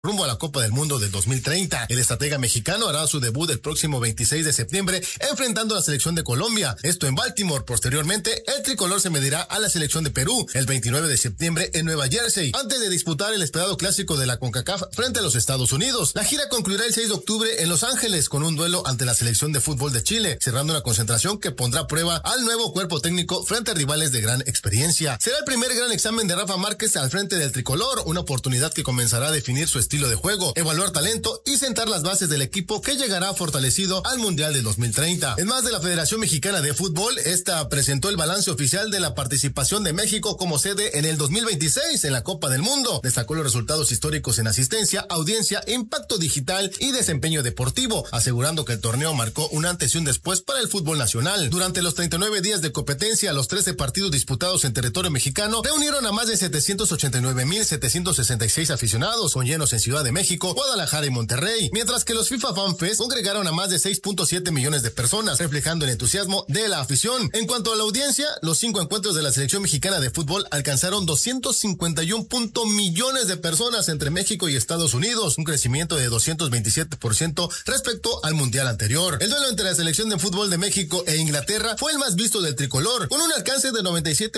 rumbo a la Copa del Mundo del 2030. El estratega mexicano hará su debut el próximo 26 de septiembre enfrentando a la selección de Colombia, esto en Baltimore. Posteriormente, el tricolor se medirá a la selección de Perú el 29 de septiembre en Nueva Jersey, antes de disputar el esperado clásico de la CONCACAF frente a los Estados Unidos. La gira concluirá el 6 de octubre en Los Ángeles con un duelo ante la selección de fútbol de Chile, cerrando una concentración que pondrá a prueba al nuevo cuerpo técnico frente a rivales de gran experiencia. Será el primer gran examen de Rafa Márquez al frente del tricolor, una oportunidad que comenzará a definir su estilo de juego, evaluar talento y sentar las bases del equipo que llegará fortalecido al Mundial de 2030. En más de la Federación Mexicana de Fútbol, esta presentó el balance oficial de la participación de México como sede en el 2026 en la Copa del Mundo. Destacó los resultados históricos en asistencia, audiencia, impacto digital y desempeño deportivo, asegurando que el torneo marcó un antes y un después para el fútbol nacional. Durante los 39 días de competencia, los 13 partidos disputados en territorio mexicano reunieron a más de 789,766 aficionados, con llenos en Ciudad de México, Guadalajara y Monterrey, mientras que los FIFA Fan Fest congregaron a más de 6.7 millones de personas, reflejando el entusiasmo de la afición. En cuanto a la audiencia, los 5 encuentros de la selección mexicana de fútbol alcanzaron 251 millones de personas entre México y Estados Unidos, un crecimiento de 227% respecto al mundial anterior. El duelo entre la selección de fútbol de México e Inglaterra fue el más visto del tricolor, con un alcance de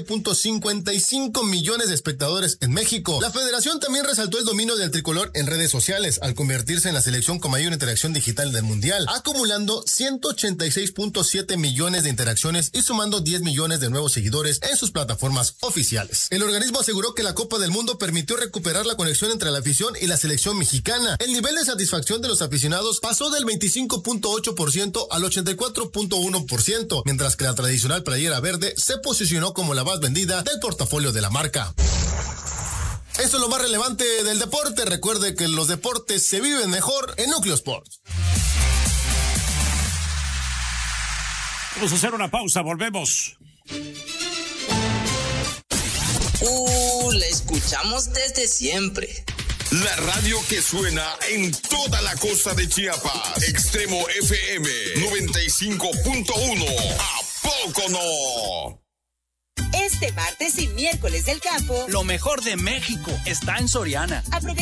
97.55 millones de espectadores en México. La federación también resaltó el dominio del tricolor en redes sociales, al convertirse en la selección con mayor interacción digital del mundial, acumulando 186.7 millones de interacciones y sumando 10 millones de nuevos seguidores en sus plataformas oficiales. El organismo aseguró que la Copa del Mundo permitió recuperar la conexión entre la afición y la selección mexicana. El nivel de satisfacción de los aficionados pasó del 25.8% al 84.1%, mientras que la tradicional playera verde se posicionó como la más vendida del portafolio de la marca. Esto es lo más relevante del deporte. Recuerde que los deportes se viven mejor en Núcleo Sports. Vamos a hacer una pausa, volvemos. La escuchamos desde siempre. La radio que suena en toda la costa de Chiapas. Extremo FM 95.1. ¿A poco no? Este martes y miércoles del campo, lo mejor de México está en Soriana. Aprovecha